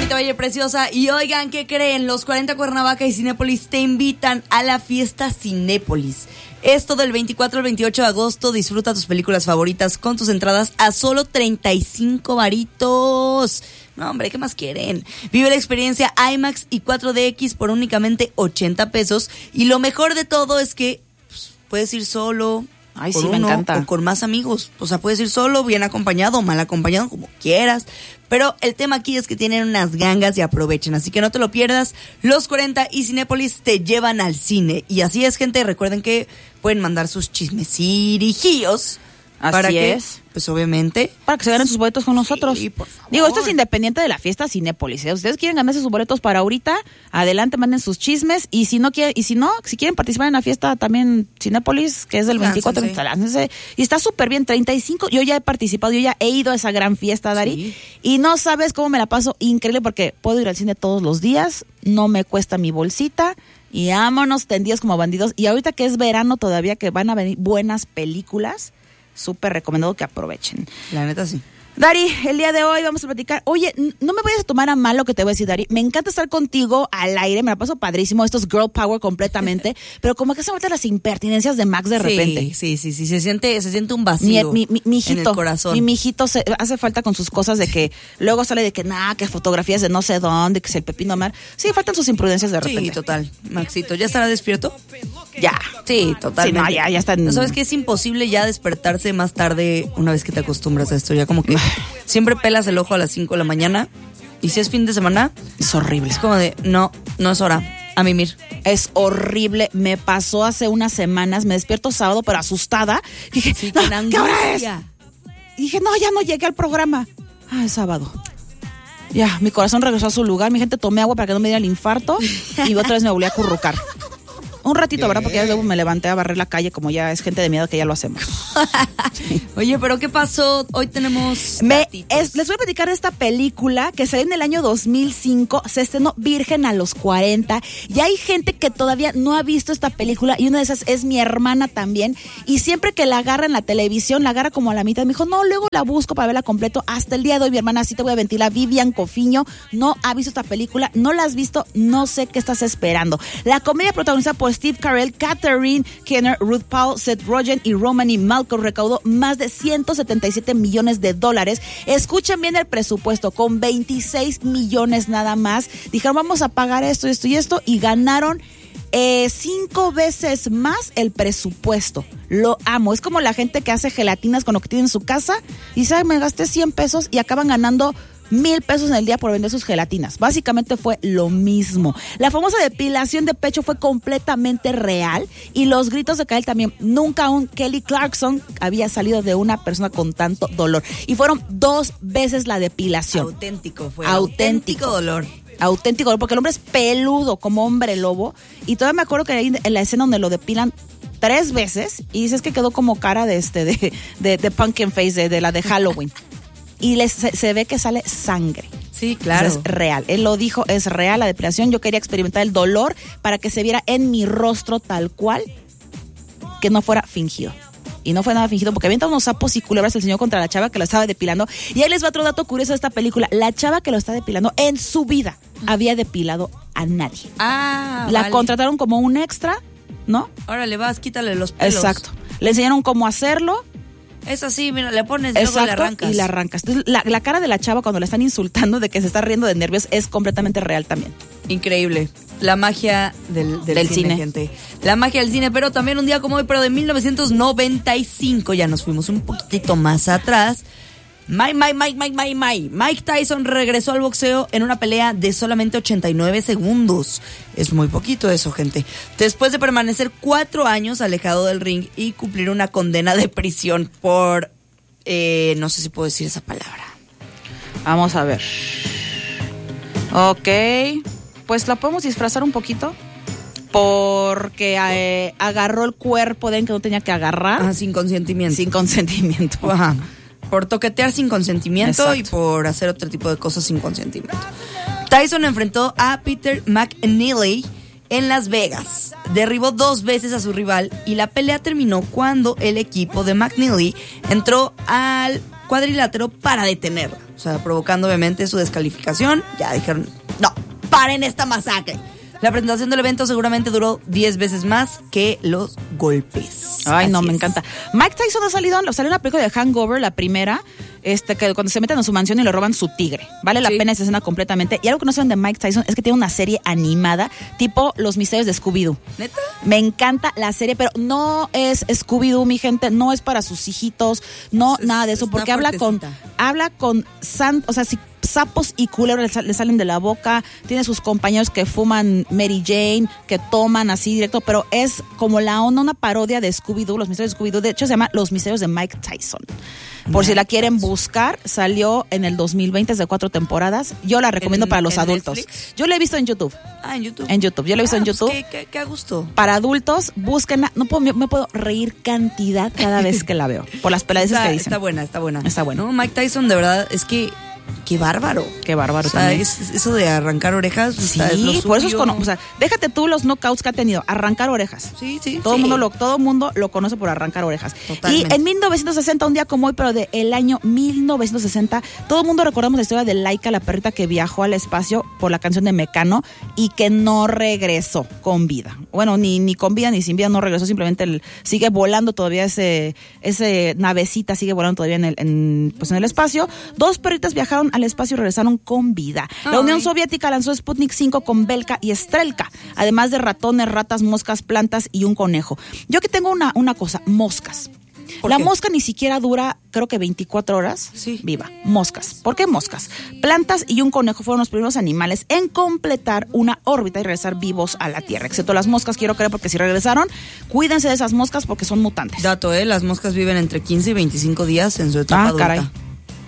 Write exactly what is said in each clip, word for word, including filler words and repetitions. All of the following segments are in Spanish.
Bonita, bella y preciosa. Y oigan, ¿qué creen? Los cuarenta Cuernavaca y Cinépolis te invitan a la fiesta Cinépolis. Esto del veinticuatro al veintiocho de agosto. Disfruta tus películas favoritas con tus entradas a solo treinta y cinco varitos. No, hombre, ¿qué más quieren? Vive la experiencia IMAX y cuatro D X por únicamente ochenta pesos. Y lo mejor de todo es que pues, puedes ir solo. Ay, por sí, uno, me encanta. O con más amigos. O sea, puedes ir solo, bien acompañado, mal acompañado, como quieras. Pero el tema aquí es que tienen unas gangas y aprovechen. Así que no te lo pierdas. Los cuarenta y Cinépolis te llevan al cine. Y así es, gente. Recuerden que pueden mandar sus chismecirijillos. Así para que, es. Pues obviamente. Para que se ganen sus boletos con nosotros. Sí, por favor. Digo, esto es independiente de la fiesta Cinépolis. ¿eh? Ustedes quieren ganarse sus boletos para ahorita, adelante, manden sus chismes. Y si no quieren, y si no, si quieren participar en la fiesta también Cinépolis, que es del veinticuatro, láncense. Y está súper bien, treinta y cinco. Yo ya he participado, yo ya he ido a esa gran fiesta, Dari. Sí. Y no sabes cómo me la paso increíble porque puedo ir al cine todos los días, no me cuesta mi bolsita. Y vámonos tendidos como bandidos. Y ahorita que es verano todavía, que van a venir buenas películas, súper recomendado que aprovechen. La neta sí. Dari, el día de hoy vamos a platicar. Oye, no me vayas a tomar a mal lo que te voy a decir, Dari. Me encanta estar contigo al aire, me la paso padrísimo. Esto es girl power completamente. Pero como que se meten las impertinencias de Max de repente. Sí, sí, sí, sí. Se siente, se siente un vacío mi, mi, mi hijito, en el corazón. Mi, mi hijito se, hace falta con sus cosas de que luego sale de que nada, que fotografías de no sé dónde, que es el pepino mar. Sí, faltan sus imprudencias de repente. Sí, total. Maxito, ¿ya estará despierto? Ya. Sí, totalmente. Sí, no, ya, ya está. En... ¿No sabes que es imposible ya despertarse más tarde una vez que te acostumbras a esto? Ya como que siempre pelas el ojo a las cinco de la mañana y si es fin de semana es horrible. Es como de, no, no es hora, a mimir. Es horrible, me pasó hace unas semanas, me despierto sábado pero asustada. Dije, sí, no, ¿qué hora es? Y dije, no, ya no llegué al programa. Ah, es sábado. Ya, mi corazón regresó a su lugar, mi gente, tomé agua para que no me diera el infarto y otra vez me volví a acurrucar. Un ratito, ¿verdad? Porque ya luego me levanté a barrer la calle, como ya es gente de miedo que ya lo hacemos. Oye, ¿pero qué pasó? Hoy tenemos... Me, es, les voy a platicar de esta película que salió en el año dos mil cinco, se estrenó Virgen a los cuarenta, y hay gente que todavía no ha visto esta película, y una de esas es mi hermana también, y siempre que la agarra en la televisión, la agarra como a la mitad, me dijo, no, luego la busco para verla completo. Hasta el día de hoy, mi hermana, sí te voy a ventilar, Vivian Cofiño, no ha visto esta película, no la has visto, no sé qué estás esperando. La comedia protagonizada por Steve Carell, Catherine Keener, Ruth Powell, Seth Rogen y Romany Malco recaudó más de ciento setenta y siete millones de dólares. Escuchen bien el presupuesto, con veintiséis millones nada más. Dijeron, vamos a pagar esto, esto y esto, y ganaron eh, cinco veces más el presupuesto. Lo amo. Es como la gente que hace gelatinas con lo que tiene en su casa y dice, me gasté cien pesos y acaban ganando mil pesos en el día por vender sus gelatinas. Básicamente fue lo mismo. La famosa depilación de pecho fue completamente real y los gritos de Kyle también. Nunca un Kelly Clarkson había salido de una persona con tanto dolor. Y fueron dos veces la depilación. Auténtico fue. Auténtico, auténtico dolor. Auténtico dolor, porque el hombre es peludo como hombre lobo. Y todavía me acuerdo que ahí en la escena donde lo depilan tres veces y dices que quedó como cara de este de, de, de pumpkin face, de, de la de Halloween. Y les, se, se ve que sale sangre. Sí, claro. Entonces, es real. Él lo dijo, es real la depilación. Yo quería experimentar el dolor para que se viera en mi rostro tal cual, que no fuera fingido. Y no fue nada fingido, porque avienta unos sapos y culebras el señor contra la chava que lo estaba depilando. Y ahí les va otro dato curioso de esta película. La chava que lo está depilando en su vida había depilado a nadie. Ah, La vale. contrataron como un extra, ¿no? Órale, vas, quítale los pelos. Exacto. Le enseñaron cómo hacerlo. Es así, mira, le pones, Exacto, luego le arrancas. y la arrancas. Entonces, la, la cara de la chava cuando la están insultando de que se está riendo de nervios es completamente real también. Increíble. La magia del, del, del cine, cine, gente. La magia del cine, pero también un día como hoy, pero de mil novecientos noventa y cinco, ya nos fuimos un poquitito más atrás. Mike, Mike, Mike, Mike, Mike, Mike. Mike Tyson regresó al boxeo en una pelea de solamente ochenta y nueve segundos. Es muy poquito eso, gente. Después de permanecer cuatro años alejado del ring y cumplir una condena de prisión por... Eh, no sé si puedo decir esa palabra. Vamos a ver. Ok. Pues la podemos disfrazar un poquito. Porque eh, agarró el cuerpo de alguien que no tenía que agarrar. Ah, sin consentimiento. Sin consentimiento. Ajá. Por toquetear sin consentimiento. Exacto. Y por hacer otro tipo de cosas sin consentimiento. Tyson enfrentó a Peter McNeely en Las Vegas. Derribó dos veces a su rival y la pelea terminó cuando el equipo de McNeely entró al cuadrilátero para detenerla. O sea, provocando obviamente su descalificación. Ya dijeron, no, paren esta masacre. La presentación del evento seguramente duró diez veces más que los golpes. Ay, Así no, es. me encanta. Mike Tyson ha salido, salió una película de Hangover, la primera, este, que cuando se meten a su mansión y le roban su tigre. Vale la Sí. pena esa escena completamente. Y algo que no saben de Mike Tyson es que tiene una serie animada, tipo Los Misterios de Scooby-Doo. ¿Neta? Me encanta la serie, pero no es Scooby-Doo, mi gente, no es para sus hijitos, no, Es- nada de eso, está porque habla con, fuertecita. habla con san, o sea, si sapos y culebras le, sal- le salen de la boca, tiene sus compañeros que fuman Mary Jane, que toman así directo, pero es como la onda, una parodia de Scooby-Doo, Los Misterios de Scooby-Doo, de hecho se llama Los Misterios de Mike Tyson. Por si la quieren buscar, salió en el dos mil veinte, es de cuatro temporadas. Yo la recomiendo ¿En- para los en adultos. Netflix? Yo la he visto en YouTube. Ah, en YouTube. En YouTube, yo la he visto Ah, en pues YouTube. qué, qué, qué a gusto. Para adultos, búsquenla. No puedo, me, me puedo reír cantidad cada vez que la veo. Por las peladeces Está, que dicen. está buena, está buena. Está buena. No, Mike Tyson, de verdad, es que qué bárbaro. Qué bárbaro O sea, también. es- eso de arrancar orejas, Sí, está- es lo por eso es suyo. cono- o sea, déjate tú los knockouts que ha tenido. Arrancar orejas. Sí, sí. Todo el sí. mundo lo, todo mundo lo conoce por arrancar orejas. Totalmente. Y en mil novecientos sesenta, un día como hoy, pero del año mil novecientos sesenta, todo el mundo recordamos la historia de Laika, la perrita que viajó al espacio por la canción de Mecano y que no regresó con vida. Bueno, ni, ni con vida ni sin vida no regresó, simplemente el- sigue volando todavía ese, ese navecita, sigue volando todavía en el, en, pues en el espacio. Dos perritas viajaron al espacio y regresaron con vida. La Ay. Unión Soviética lanzó Sputnik cinco con Belka y Strelka, además de ratones, ratas, moscas, plantas y un conejo. Yo que tengo una, una cosa, moscas. ¿Por La qué? mosca ni siquiera dura, creo que veinticuatro horas Sí. viva. Moscas. ¿Por qué moscas? Plantas y un conejo fueron los primeros animales en completar una órbita y regresar vivos a la Tierra. Excepto las moscas, quiero creer, porque si regresaron, cuídense de esas moscas porque son mutantes. Dato, ¿eh? Las moscas viven entre quince y veinticinco días en su etapa Ah, adulta. caray.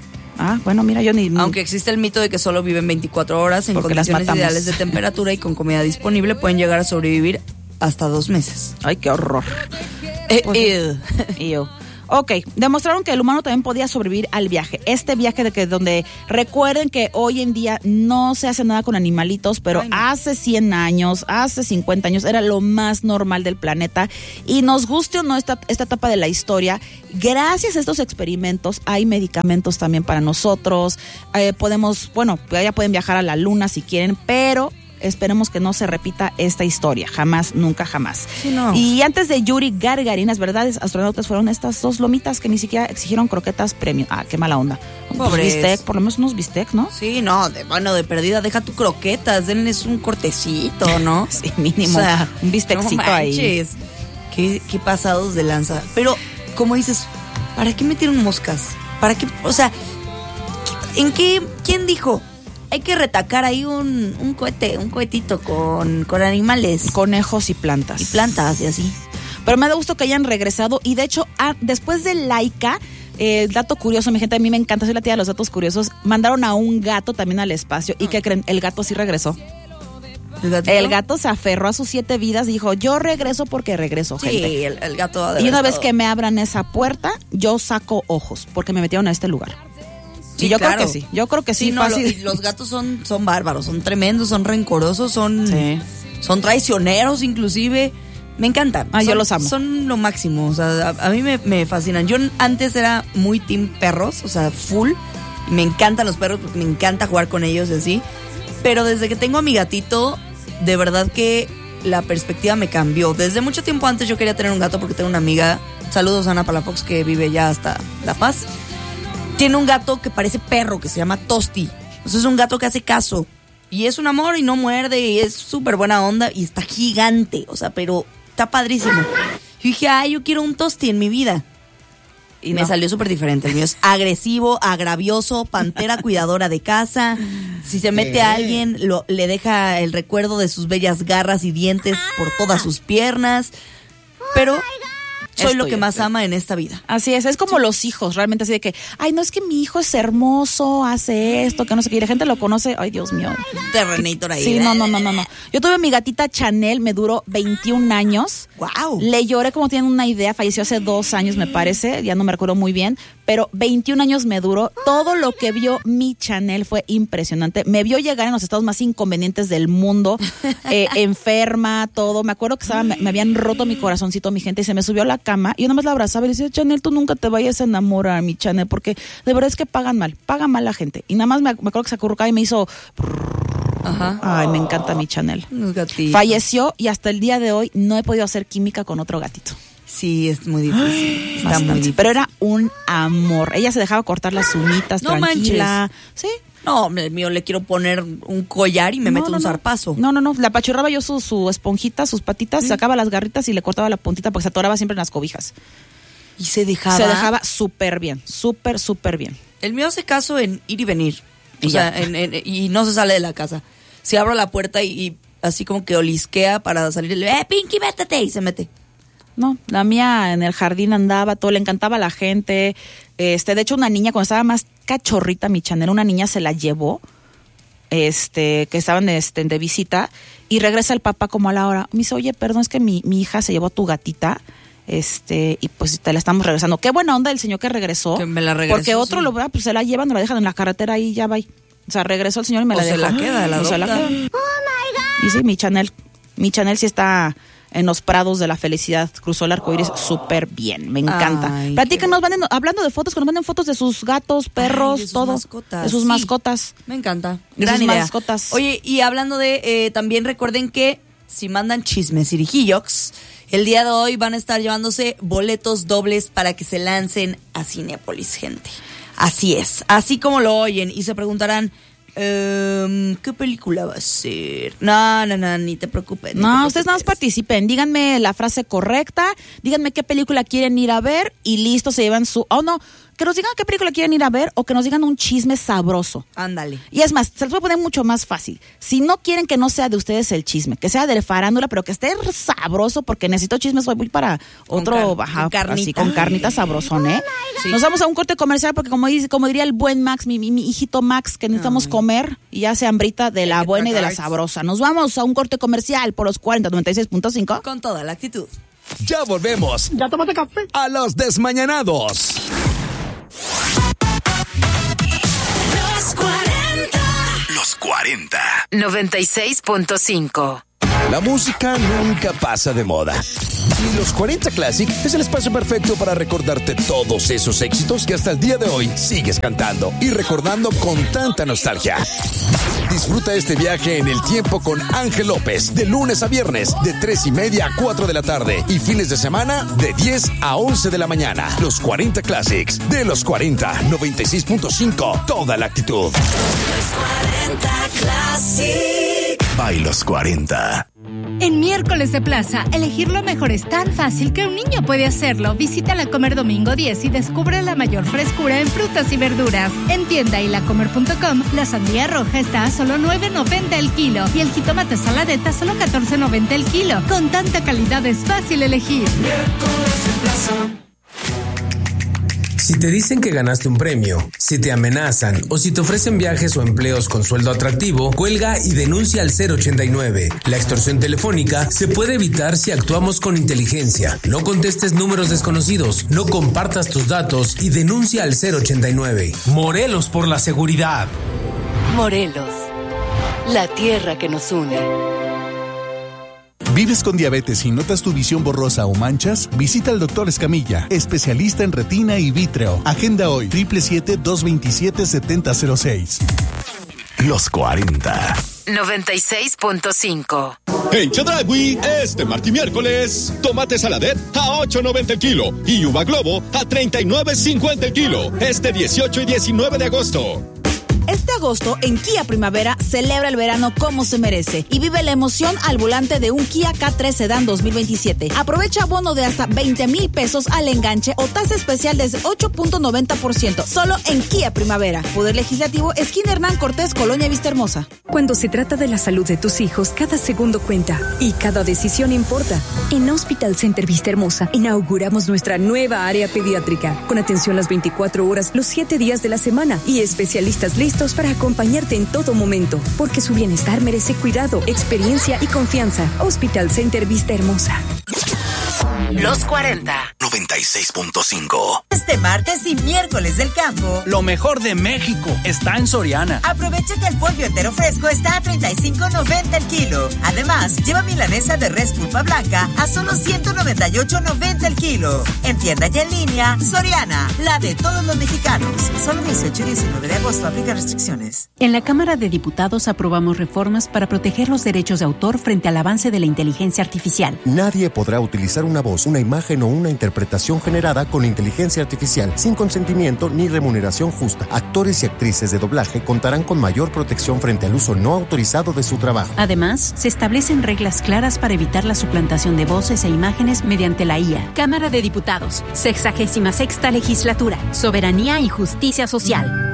Ah, bueno, mira, yo ni... ni- Aunque existe el mito de que solo viven veinticuatro horas en Porque las condiciones matamos. ideales de temperatura y con comida disponible, pueden llegar a sobrevivir hasta dos meses. Ay, qué horror. Eh, Pues, eh. Ew. Ok, demostraron que el humano también podía sobrevivir al viaje. Este viaje de que donde recuerden que hoy en día no se hace nada con animalitos, pero Ay, no. hace cien años, hace cincuenta años era lo más normal del planeta. Y nos guste o no esta, esta etapa de la historia, gracias a estos experimentos hay medicamentos también para nosotros. Eh, podemos, bueno, ya pueden viajar a la luna si quieren, pero esperemos que no se repita esta historia, jamás, nunca, jamás. Sí, no. Y antes de Yuri Gagarin, las verdades astronautas fueron estas dos lomitas que ni siquiera exigieron croquetas premium. Ah, qué mala onda. Pues Pobres. bistec, por lo menos unos bistec, ¿no? Sí, no, de, bueno, de perdida, deja tu croquetas, denles un cortecito, ¿no? Sí, mínimo. O sea, un bistecito no ahí. manches. Qué, qué pasados de lanza. Pero, como dices, ¿para qué metieron moscas? ¿Para qué? O sea, ¿en qué? ¿Quién dijo? Hay que retacar ahí un, un cohete, un cohetito con, con animales Conejos y plantas. y plantas y así. Pero me da gusto que hayan regresado y de hecho, ah, después de Laika, eh, dato curioso, mi gente, a mí me encanta, soy la tía de los datos curiosos, mandaron a un gato también al espacio y ¿qué creen? El gato sí regresó. ¿El gatito? El gato se aferró a sus siete vidas y dijo, yo regreso porque regreso, Sí, gente. el, el gato. ha de Y haber una vez estado- que me abran esa puerta, yo saco ojos, porque me metieron a este lugar. Sí, y yo claro. creo que sí, yo creo que sí, Sí, no, lo- fácil. y los gatos son, son bárbaros, son tremendos, son rencorosos, son, Sí. son traicioneros inclusive. Me encantan. Ah, yo Son- los amo. Son lo máximo, o sea, a, a mí me, me fascinan. Yo antes era muy team perros, o sea, full. Y me encantan los perros porque me encanta jugar con ellos y así. Pero desde que tengo a mi gatito, de verdad que la perspectiva me cambió. Desde mucho tiempo antes yo quería tener un gato porque tengo una amiga, saludos a Ana Palafox, que vive ya hasta La Paz. Tiene un gato que parece perro, que se llama Tosti. O sea, es un gato que hace caso. Y es un amor y no muerde y es súper buena onda y está gigante. O sea, pero está padrísimo. Yo dije, ay, yo quiero un Tosti en mi vida. Y me No. salió súper diferente. El mío es agresivo, agravioso, pantera cuidadora de casa. Si se mete a alguien, lo, le deja el recuerdo de sus bellas garras y dientes por todas sus piernas. Pero soy lo Estoy, que más estoy. ama en esta vida. Así es, es como los hijos, realmente así de que, ay, no es que mi hijo es hermoso, hace esto, que no sé qué, y la gente lo conoce, ay, Dios mío. Terrenator ahí. Sí, ¿eh? no, no, no, no, no. Yo tuve mi gatita Chanel, me duró veintiún años. Wow. Le lloré como tienen una idea, falleció hace dos años me parece, ya no me recuerdo muy bien, pero veintiún años me duró. Todo lo que vio mi Chanel fue impresionante. Me vio llegar en los estados más inconvenientes del mundo, eh, enferma, todo. Me acuerdo que estaba, me, me habían roto mi corazoncito, mi gente, y se me subió a la cama y yo nada más la abrazaba y le decía, Chanel, tú nunca te vayas a enamorar, mi Chanel, porque de verdad es que pagan mal, pagan mal la gente. Y nada más me, me acuerdo que se acurrucaba y me hizo... Ajá. Ay, me encanta mi Chanel. Falleció y hasta el día de hoy no he podido hacer química con otro gatito. Sí, es muy difícil. Está Bastante. muy difícil. Pero era un amor. Ella se dejaba cortar las uñitas No tranquila. manches. Sí. No, el mío le quiero poner un collar y me No, meto no, un no. zarpazo. No, no, no. La apachurraba yo su, su esponjita, sus patitas, ¿Mm? sacaba las garritas y le cortaba la puntita porque se atoraba siempre en las cobijas. Y se dejaba. Se dejaba súper bien, súper, súper bien. El mío hace caso en ir y venir. O Y sea, ya. en, en- y no se sale de la casa. Si abro la puerta y, y así como que olisquea para salir, le digo, ¡eh, Pinky, métete! Y se mete. No, la mía en el jardín andaba, todo, le encantaba a la gente. Este, de hecho, una niña, cuando estaba más cachorrita, mi Chanel, una niña se la llevó, este, que estaban este, de visita, y regresa el papá como a la hora. Me dice, oye, perdón, es que mi, mi hija se llevó a tu gatita, este, y pues te la estamos regresando. Qué buena onda el señor que regresó. Que me la regresó, porque otro sí. lo va, pues se la llevan, la dejan en la carretera y ya va. O sea, regresó el señor y me O la se dejó. la queda, la O se la adopta. queda. Y sí, mi Chanel, mi Chanel sí está en los prados de la felicidad, cruzó el arco iris súper bien, me encanta. Ay, Platíquenos, manden, hablando de fotos, que nos manden fotos de sus gatos, perros, Ay, de sus todo. mascotas, De sus sí. mascotas. Me encanta. De Gran sus idea. mascotas. Oye, y hablando de, eh, también recuerden que si mandan chismes irijillox, el día de hoy van a estar llevándose boletos dobles para que se lancen a Cinépolis, gente. Así es, así como lo oyen y se preguntarán, ehm, ¿qué película va a ser? No, no, no, ni te preocupes. ni No, te ustedes nada más preocupes. participen, díganme la frase correcta, díganme qué película quieren ir a ver y listo, se llevan su... Oh, no, que nos digan qué película quieren ir a ver o que nos digan un chisme sabroso. Ándale. Y es más, se los voy a poner mucho más fácil. Si no quieren que no sea de ustedes el chisme, que sea de farándula, pero que esté sabroso, porque necesito chismes, voy para Con otro, car- ajá, con carnita. así, con carnita sabrosón, ¿eh? Sí. Nos vamos a un corte comercial porque como dice, como diría el buen Max, mi, mi, mi hijito Max, que necesitamos Ay. comer y ya se hambrita de la que buena y de la tragar. sabrosa. Nos vamos a un corte comercial por los cuarenta noventa y seis punto cinco. Con toda la actitud. Ya volvemos ¿Ya tomaste café? a Los Desmañanados. Los cuarenta. Los cuarenta. noventa y seis punto cinco. La música nunca pasa de moda. Y Los cuarenta Classic es el espacio perfecto para recordarte todos esos éxitos que hasta el día de hoy sigues cantando y recordando con tanta nostalgia. Disfruta este viaje en el tiempo con Ángel López, de lunes a viernes, de tres y media a cuatro de la tarde, y fines de semana, de diez a once de la mañana. Los cuarenta Classics, de Los cuarenta, noventa y seis punto cinco, toda la actitud. cuarenta Classic. By Los cuarenta. En miércoles de plaza, elegir lo mejor es tan fácil que un niño puede hacerlo. Visita La Comer Domingo diez y descubre la mayor frescura en frutas y verduras. En tienda y lacomer punto com, la sandía roja está a solo nueve noventa el kilo y el jitomate saladeta a solo catorce noventa el kilo. Con tanta calidad es fácil elegir. Si te dicen que ganaste un premio, si te amenazan o si te ofrecen viajes o empleos con sueldo atractivo, cuelga y denuncia al cero ochenta y nueve. La extorsión telefónica se puede evitar si actuamos con inteligencia. No contestes números desconocidos, no compartas tus datos y denuncia al cero ochenta y nueve. Morelos por la seguridad. Morelos, la tierra que nos une. ¿Vives con diabetes y notas tu visión borrosa o manchas? Visita al doctor Escamilla, especialista en retina y vítreo. Agenda hoy, siete siete siete, dos dos siete, siete cero cero seis. Los cuarenta. noventa y seis punto cinco. En Chedraui, este martes y miércoles, tomate saladet a ocho noventa el kilo y uva globo a treinta y nueve cincuenta el kilo. Este dieciocho y diecinueve de agosto. Este agosto, en Kia Primavera, celebra el verano como se merece y vive la emoción al volante de un Kia K tres Sedan dos mil veintisiete. Aprovecha bono de hasta veinte mil pesos al enganche o tasa especial desde ocho punto noventa por ciento, solo en Kia Primavera. Poder Legislativo, esquina Hernán Cortés, Colonia Vista Hermosa. Cuando se trata de la salud de tus hijos, cada segundo cuenta y cada decisión importa. En Hospital Center Vista Hermosa inauguramos nuestra nueva área pediátrica, con atención las veinticuatro horas, los siete días de la semana y especialistas listos para acompañarte en todo momento, porque su bienestar merece cuidado, experiencia y confianza. Hospital Center Vista Hermosa. Los cuarenta. noventa y seis punto cinco. Este martes y miércoles del campo, lo mejor de México está en Soriana. Aprovecha que el pollo entero fresco está a treinta y cinco noventa el kilo. Además, lleva milanesa de res pulpa blanca a solo ciento noventa y ocho noventa el kilo. En tienda y en línea, Soriana, la de todos los mexicanos. Solo dieciocho y diecinueve de agosto, aplica restricciones. En la Cámara de Diputados aprobamos reformas para proteger los derechos de autor frente al avance de la inteligencia artificial. Nadie podrá utilizar una voz, una imagen o una interpretación generada con inteligencia artificial sin consentimiento ni remuneración justa. Actores y actrices de doblaje contarán con mayor protección frente al uso no autorizado de su trabajo. Además, se establecen reglas claras para evitar la suplantación de voces e imágenes mediante la I A. Cámara de Diputados, sexagésima sexta legislatura, soberanía y justicia social.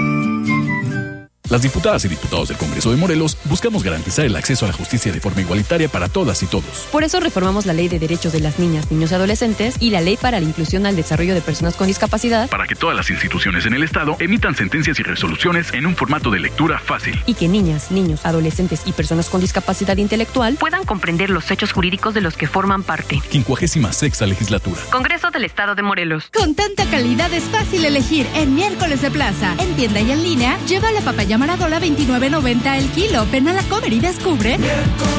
Las diputadas y diputados del Congreso de Morelos buscamos garantizar el acceso a la justicia de forma igualitaria para todas y todos. Por eso reformamos la Ley de Derechos de las Niñas, Niños y Adolescentes y la Ley para la Inclusión al Desarrollo de Personas con Discapacidad, para que todas las instituciones en el Estado emitan sentencias y resoluciones en un formato de lectura fácil. Y que niñas, niños, adolescentes y personas con discapacidad intelectual puedan comprender los hechos jurídicos de los que forman parte. quincuagésima sexta legislatura. Congreso del Estado de Morelos. Con tanta calidad es fácil elegir en miércoles de plaza. En tienda y en línea, lleva la papaya Maradola veintinueve noventa el kilo. Ven a la Comer y descubre